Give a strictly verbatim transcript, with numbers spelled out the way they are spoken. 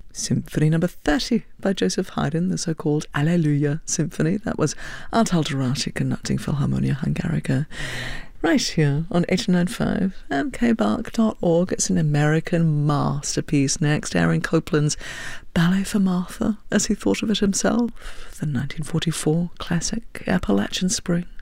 Symphony number thirty by Joseph Haydn, the so-called Alleluia Symphony. That was Art Alderati conducting Philharmonia Hungarica. Right here on eighty-nine point five and k bark dot org. It's an American masterpiece next. Aaron Copland's Ballet for Martha, as he thought of it himself. The nineteen forty-four classic Appalachian Spring.